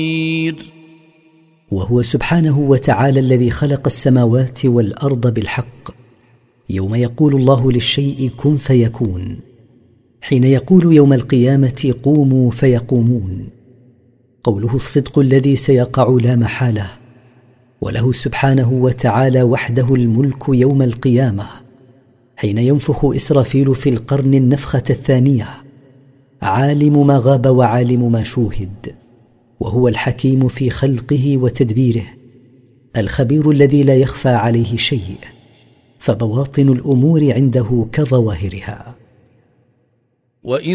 وهو سبحانه وتعالى الذي خلق السماوات والأرض بالحق يوم يقول الله للشيء كن فيكون، حين يقول يوم القيامة قوموا فيقومون. قوله الصدق الذي سيقع لا محالة، وله سبحانه وتعالى وحده الملك يوم القيامة حين ينفخ إسرافيل في القرن النفخة الثانية، عالم ما غاب وعالم ما شوهد، وهو الحكيم في خلقه وتدبيره، الخبير الذي لا يخفى عليه شيء، فبواطن الأمور عنده كظواهرها.